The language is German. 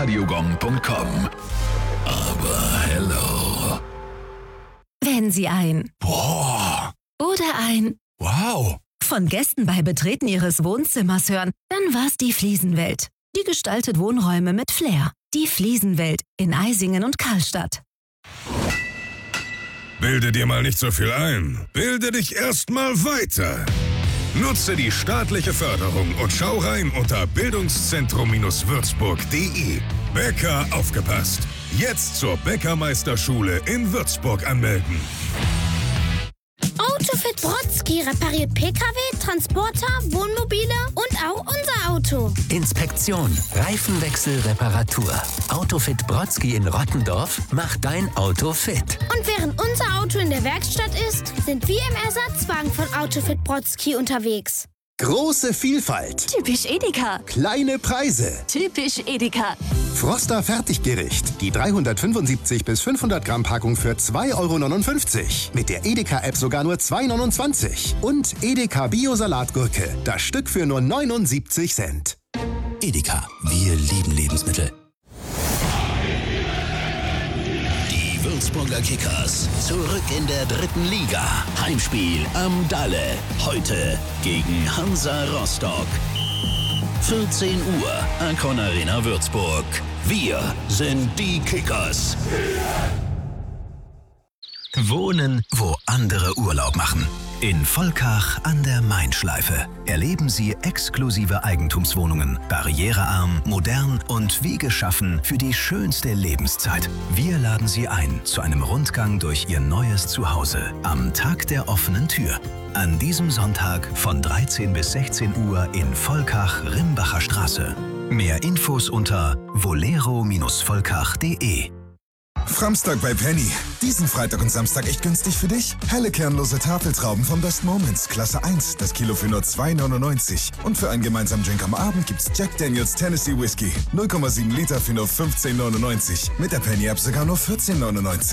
radiogong.com. Aber hello. Wenn Sie ein Boah. oder ein Wow. von Gästen bei Betreten Ihres Wohnzimmers hören, dann war's die Fliesenwelt. Die gestaltet Wohnräume mit Flair. Die Fliesenwelt in Eisingen und Karlstadt. Bilde dir mal nicht so viel ein. Bilde dich erst mal weiter. Nutze die staatliche Förderung und schau rein unter bildungszentrum-würzburg.de. Bäcker aufgepasst. Jetzt zur Bäckermeisterschule in Würzburg anmelden. Autofit Brodsky repariert Pkw, Transporter, Wohnmobile und auch unser Auto. Inspektion, Reifenwechsel, Reparatur. Autofit Brodsky in Rottendorf macht dein Auto fit. Und während unser Auto in der Werkstatt ist, sind wir im Ersatzwagen von Autofit Brodsky unterwegs. Große Vielfalt. Typisch Edeka. Kleine Preise. Typisch Edeka. Froster Fertiggericht. Die 375 bis 500 Gramm Packung für 2,59 €. Mit der Edeka-App sogar nur 2,29 €. Und Edeka Bio-Salatgurke. Das Stück für nur 79 Cent. Edeka, wir lieben Lebensmittel. Die Würzburger Kickers zurück in der 3. Liga. Heimspiel am Dalle. Heute gegen Hansa Rostock. 14 Uhr, Akron Arena Würzburg. Wir sind die Kickers. Wohnen, wo andere Urlaub machen. In Volkach an der Main-Schleife erleben Sie exklusive Eigentumswohnungen, barrierearm, modern und wie geschaffen für die schönste Lebenszeit. Wir laden Sie ein zu einem Rundgang durch Ihr neues Zuhause am Tag der offenen Tür. An diesem Sonntag von 13 bis 16 Uhr in Volkach-Rimbacher Straße. Mehr Infos unter volero-volkach.de. Framstag bei Penny. Diesen Freitag und Samstag echt günstig für dich. Helle kernlose Tafeltrauben vom Best Moments, Klasse 1, das Kilo für nur 2,99 €. Und für einen gemeinsamen Drink am Abend gibt's Jack Daniels Tennessee Whiskey. 0,7 Liter für nur 15,99 €. Mit der Penny-App sogar nur 14,99 €.